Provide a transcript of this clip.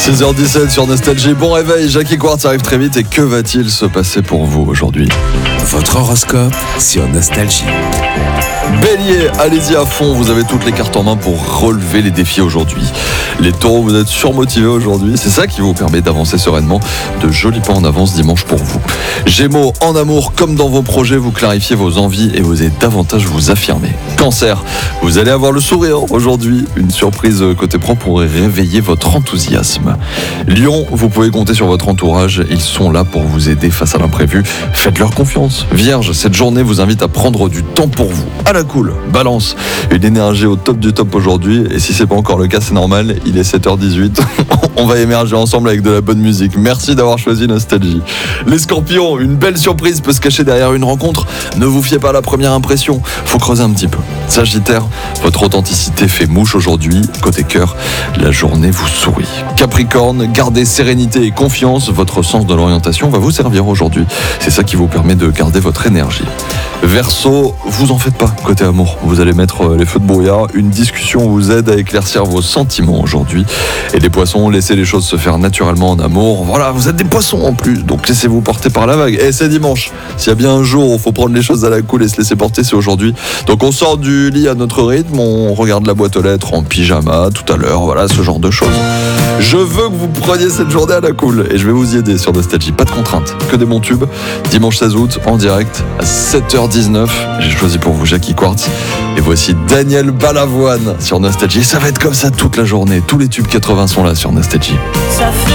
6h17 sur Nostalgie. Bon réveil, Jackie Quartz arrive très vite. Et que va-t-il se passer pour vous aujourd'hui ? Votre horoscope sur Nostalgie. Bélier, allez-y à fond, vous avez toutes les cartes en main pour relever les défis aujourd'hui. Les taureaux, vous êtes surmotivés aujourd'hui, c'est ça qui vous permet d'avancer sereinement. De jolis pas en avance dimanche pour vous. Gémeaux, en amour comme dans vos projets, vous clarifiez vos envies et vous allez davantage vous affirmer. Cancer, vous allez avoir le sourire aujourd'hui. Une surprise côté pro pourrait réveiller votre enthousiasme. Lion, vous pouvez compter sur votre entourage, ils sont là pour vous aider face à l'imprévu. Faites-leur confiance. Vierge, cette journée vous invite à prendre du temps pour vous. À la cool. Balance, une énergie au top du top aujourd'hui, et si c'est pas encore le cas, c'est normal, il est 7h18. On va émerger ensemble avec de la bonne musique. Merci d'avoir choisi Nostalgie. Les Scorpions, une belle surprise peut se cacher derrière une rencontre. Ne vous fiez pas à la première impression, faut creuser un petit peu. Sagittaire, votre authenticité fait mouche aujourd'hui. Côté cœur, la journée vous sourit. Capricorne, gardez sérénité et confiance, votre sens de l'orientation va vous servir aujourd'hui. C'est ça qui vous permet de garder votre énergie. Verseau, vous en faites pas côté amour, vous allez mettre les feux de brouillard. Une discussion vous aide à éclaircir vos sentiments aujourd'hui. Et les poissons, laissez les choses se faire naturellement en amour. Voilà, vous êtes des poissons en plus, donc laissez-vous porter par la vague. Et c'est dimanche, s'il y a bien un jour où il faut prendre les choses à la cool et se laisser porter, c'est aujourd'hui. Donc on sort du lit à notre rythme, on regarde la boîte aux lettres en pyjama tout à l'heure, voilà, ce genre de choses. Je veux que vous preniez cette journée à la cool et je vais vous y aider sur Nostalgie, pas de contraintes, que des bons tubes. Dimanche 16 août, en direct à 7h19, j'ai choisi pour vous Jackie Quartz et voici Daniel Balavoine sur Nostalgie. Ça va être comme ça toute la journée, tous les tubes 80 sont là sur Nostalgie.